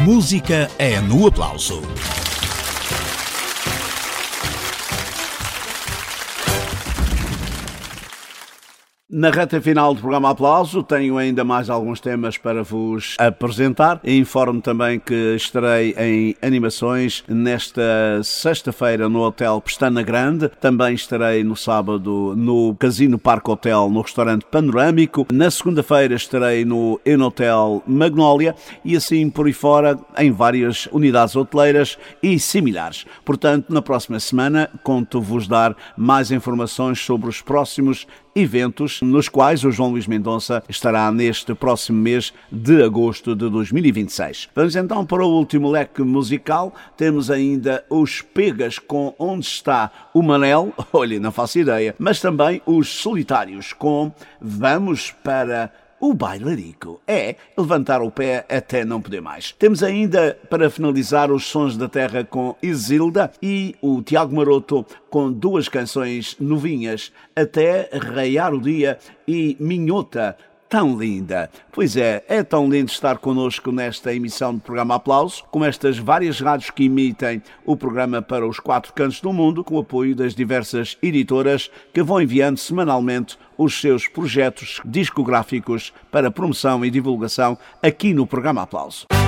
Música é no aplauso. Na reta final do programa Aplauso, tenho ainda mais alguns temas para vos apresentar. Informo também que estarei em animações nesta sexta-feira no Hotel Pestana Grande. Também estarei no sábado no Casino Parque Hotel, no restaurante Panorâmico. Na segunda-feira estarei no Enotel Magnólia e assim por aí fora em várias unidades hoteleiras e similares. Portanto, na próxima semana conto-vos dar mais informações sobre os próximos eventos nos quais o João Luís Mendonça estará neste próximo mês de agosto de 2026. Vamos então para o último leque musical. Temos ainda os Pegas com Onde Está o Manel, olha, não faço ideia, mas também os Solitários com Vamos para o Bailarico. É levantar o pé até não poder mais. Temos ainda, para finalizar, os Sons da Terra com Isilda e o Tiago Maroto com duas canções novinhas, Até Raiar o Dia e Minhota, tão linda. Pois é tão lindo estar connosco nesta emissão do programa Aplauso, com estas várias rádios que emitem o programa para os 4 cantos do mundo, com o apoio das diversas editoras que vão enviando semanalmente os seus projetos discográficos para promoção e divulgação aqui no programa Aplauso.